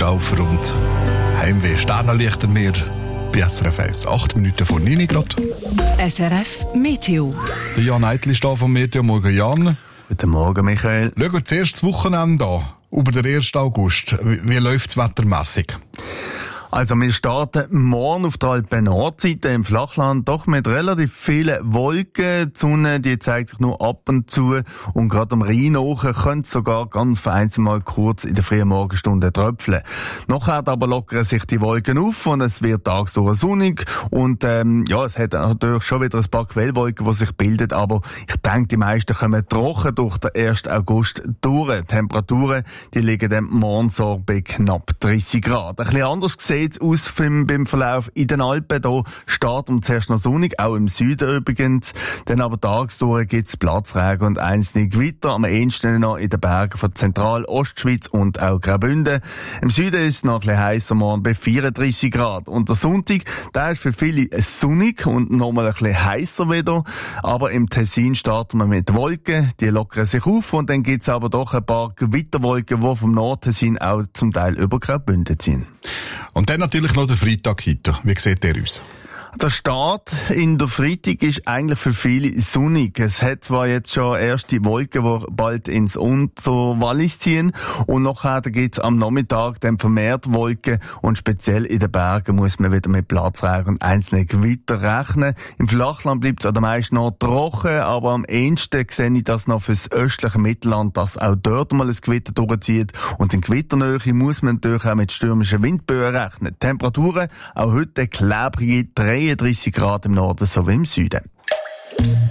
Schaufer und Heimweh. Sternenlicht am Meer bei SRF 1. 8 Minuten vor 9 Grad. SRF Meteo. Der Jan Eitl ist da vom Meteo. Morgen, Jan. Guten Morgen, Michael. Schauen wir zuerst das Wochenende an. Über den 1. August. Wie läuft es wettermässig? Also wir starten morgen auf der Alpen-Nordseite im Flachland doch mit relativ vielen Wolken. Die Sonne, die zeigt sich nur ab und zu und gerade am Rhein hoch könnte sogar ganz vereinzelt mal kurz in der frühen Morgenstunde tröpfeln. Nachher aber lockern sich die Wolken auf und es wird tagsüber sonnig und es hat natürlich schon wieder ein paar Quellwolken, die sich bilden, aber ich denke, die meisten kommen trocken durch den 1. August durch. Die Temperaturen, die liegen dann morgen so bei knapp 30 Grad. Ein bisschen anders gesehen aus beim Verlauf in den Alpen. Hier startet zuerst noch sonnig, auch im Süden übrigens. Dann aber tagsdurch gibt es Platzregen und einzelne Gewitter. Am ehesten noch in den Bergen von Zentral-Ostschweiz und auch Graubünden. Im Süden ist es noch ein bisschen heißer, morgen bei 34 Grad. Und der Sonntag, der ist für viele sonnig und nochmal ein bisschen heißer wieder. Aber im Tessin starten wir mit Wolken. Die lockern sich auf und dann gibt es aber doch ein paar Gewitterwolken, die vom Nordtessin auch zum Teil über Graubünden ziehen. Und dann natürlich noch der Freitag heute. Wie sieht der aus? Der Start in der Freitag ist eigentlich für viele sonnig. Es hat zwar jetzt schon erste Wolken, die bald ins Unterwallis ziehen und nachher gibt es am Nachmittag dann vermehrt Wolken und speziell in den Bergen muss man wieder mit Platzregen und einzelnen Gewitter rechnen. Im Flachland bleibt es an der meisten noch trocken, aber am ehesten sehe ich das noch fürs östliche Mittelland, dass auch dort mal ein Gewitter durchzieht und in Gewitternähe muss man natürlich auch mit stürmischen Windböen rechnen. Temperaturen auch heute klebrige 33 Grad im Norden sowie im Süden.